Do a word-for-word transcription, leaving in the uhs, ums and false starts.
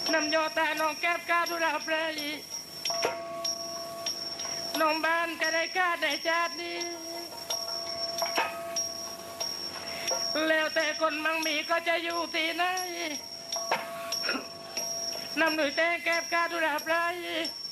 นำโยตาน้องแก้บก้าวดุราเพลยน้องบ้านจะได้กาดในชาตินี้แล้วแต่คนมั่งมีก็จะอยู่ที่ไหนนำหนุ่ยแต้งแก้บก้าวดุราเพลย